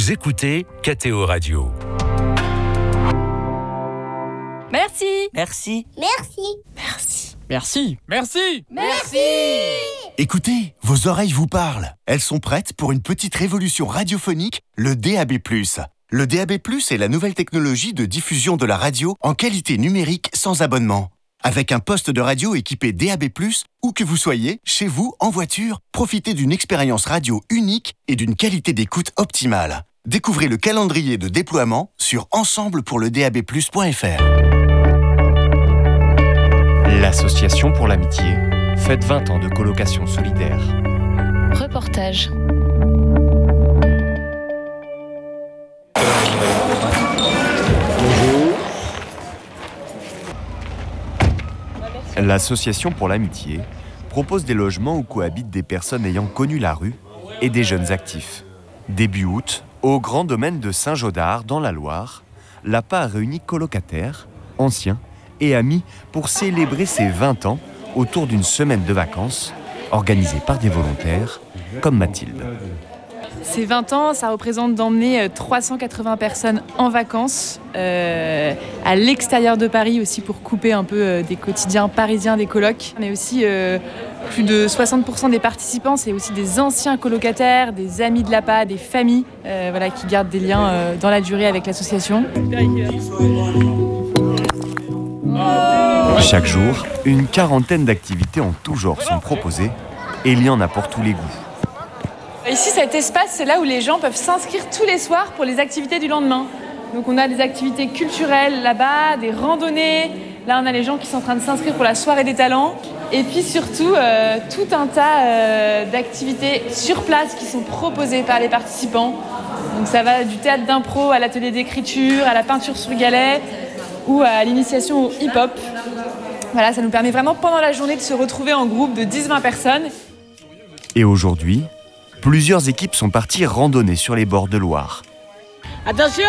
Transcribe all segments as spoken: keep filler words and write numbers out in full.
Vous écoutez K T O Radio. Merci. Merci. Merci. Merci. Merci. Merci. Merci. Écoutez, vos oreilles vous parlent. Elles sont prêtes pour une petite révolution radiophonique, le D A B plus. Le D A B plus est la nouvelle technologie de diffusion de la radio en qualité numérique sans abonnement. Avec un poste de radio équipé D A B plus, où que vous soyez, chez vous, en voiture, profitez d'une expérience radio unique et d'une qualité d'écoute optimale. Découvrez le calendrier de déploiement sur ensemble pour le D A B plus point F R. L'Association pour l'amitié fête vingt ans de colocation solidaire. Reportage. L'Association pour l'amitié propose des logements où cohabitent des personnes ayant connu la rue et des jeunes actifs. Début août, au Grand Domaine de Saint-Gaudard, dans la Loire, l'A P A a réuni colocataires, anciens et amis pour célébrer ses vingt ans autour d'une semaine de vacances organisée par des volontaires comme Mathilde. Ces vingt ans, ça représente d'emmener trois cent quatre-vingts personnes en vacances euh, à l'extérieur de Paris aussi pour couper un peu euh, des quotidiens parisiens des colocs. On est aussi euh, plus de soixante pour cent des participants, c'est aussi des anciens colocataires, des amis de l'A P A, des familles euh, voilà, qui gardent des liens euh, dans la durée avec l'association. Chaque jour, une quarantaine d'activités en tout genre sont proposées et il y en a pour tous les goûts. Ici, cet espace, c'est là où les gens peuvent s'inscrire tous les soirs pour les activités du lendemain. Donc on a des activités culturelles là-bas, des randonnées. Là, on a les gens qui sont en train de s'inscrire pour la soirée des talents. Et puis surtout, euh, tout un tas euh, d'activités sur place qui sont proposées par les participants. Donc ça va du théâtre d'impro à l'atelier d'écriture, à la peinture sur galet ou à l'initiation au hip-hop. Voilà, ça nous permet vraiment pendant la journée de se retrouver en groupe de dix à vingt personnes. Et aujourd'hui, plusieurs équipes sont parties randonner sur les bords de Loire. Attention!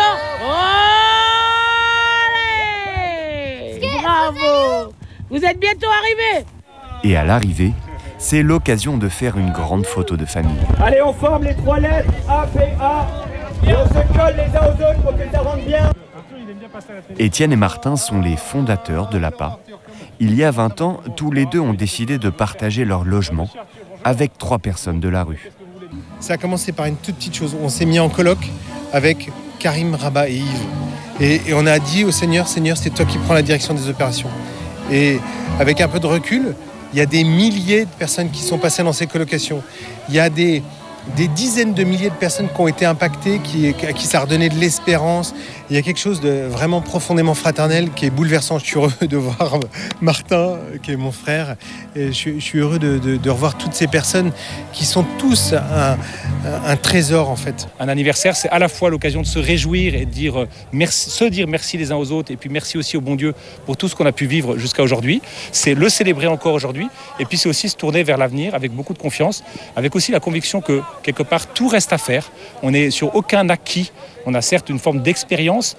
Allez! Bravo! Vous êtes bientôt arrivés! Et à l'arrivée, c'est l'occasion de faire une grande photo de famille. Allez, on forme les trois lettres A, P, A et on se colle les uns aux autres pour que ça rentre bien. Étienne et Martin sont les fondateurs de l'A P A. Il y a vingt ans, tous les deux ont décidé de partager leur logement avec trois personnes de la rue. Ça a commencé par une toute petite chose. On s'est mis en coloc avec Karim, Rabat et Yves. Et, et on a dit au Seigneur, Seigneur, c'est toi qui prends la direction des opérations. Et avec un peu de recul, il y a des milliers de personnes qui sont passées dans ces colocations. Il y a des, des dizaines de milliers de personnes qui ont été impactées, qui, à qui ça a redonné de l'espérance. Il y a quelque chose de vraiment profondément fraternel qui est bouleversant. Je suis heureux de voir Martin, qui est mon frère. Et je, je suis heureux de, de, de revoir toutes ces personnes qui sont tous un, un trésor, en fait. Un anniversaire, c'est à la fois l'occasion de se réjouir et de dire merci, se dire merci les uns aux autres. Et puis merci aussi au bon Dieu pour tout ce qu'on a pu vivre jusqu'à aujourd'hui. C'est le célébrer encore aujourd'hui. Et puis c'est aussi se tourner vers l'avenir avec beaucoup de confiance, avec aussi la conviction que quelque part tout reste à faire. On n'est sur aucun acquis. On a certes une forme d'expérience,